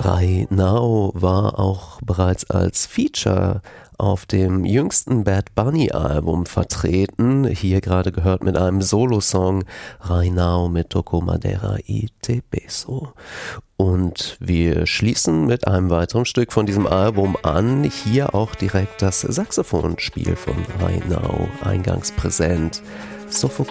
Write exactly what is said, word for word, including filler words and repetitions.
Right Now war auch bereits als Feature auf dem jüngsten Bad Bunny Album vertreten. Hier gerade gehört mit einem Solo-Song Right Now mit Toco Madera y Te Beso. Und wir schließen mit einem weiteren Stück von diesem Album an. Hier auch direkt das Saxophonspiel von Right Now eingangs präsent. Soffoqué.